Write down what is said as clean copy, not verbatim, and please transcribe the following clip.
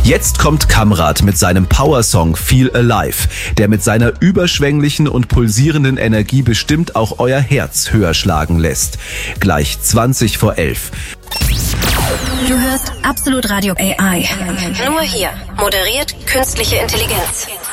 Jetzt kommt Kamrat mit seinem Powersong Feel Alive, der mit seiner überschwänglichen und pulsierenden Energie bestimmt auch euer Herz höher schlagen lässt. Gleich 20 vor 11. Du hörst Absolut Radio AI. Nur hier. Moderiert künstliche Intelligenz.